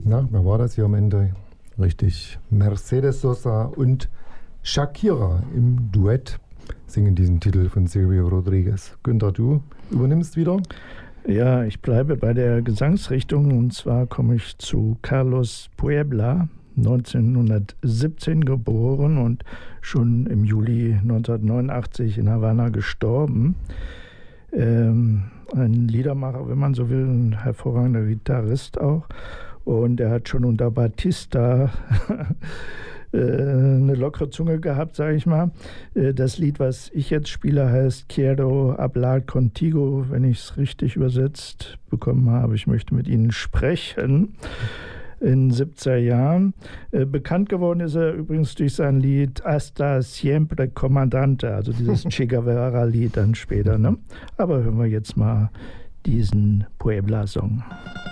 Na, wer war das hier am Ende? Richtig, Mercedes Sosa und Shakira im Duett singen diesen Titel von Silvio Rodriguez. Günther, du übernimmst wieder? Ja, ich bleibe bei der Gesangsrichtung und zwar komme ich zu Carlos Puebla, 1917 geboren und schon im Juli 1989 in Havanna gestorben. Ein Liedermacher, wenn man so will, ein hervorragender Gitarrist auch. Und er hat schon unter Batista eine lockere Zunge gehabt, sage ich mal. Das Lied, was ich jetzt spiele, heißt Quiero hablar contigo, wenn ich es richtig übersetzt bekommen habe. Ich möchte mit Ihnen sprechen. In 70er Jahren. Bekannt geworden ist er übrigens durch sein Lied Hasta siempre Comandante, also dieses Che Guevara-Lied dann später. Ne? Aber hören wir jetzt mal diesen Puebla-Song.